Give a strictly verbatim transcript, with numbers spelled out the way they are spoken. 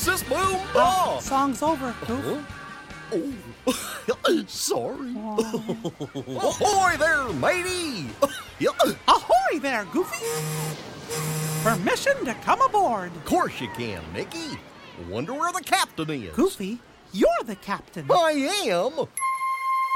this boom Uh, ball. song's over, Goof. Oh, sorry. Ahoy there, matey. Ahoy there, Goofy! Permission to come aboard. Of course you can, Mickey. Wonder where the captain is. Goofy, you're the captain. I am.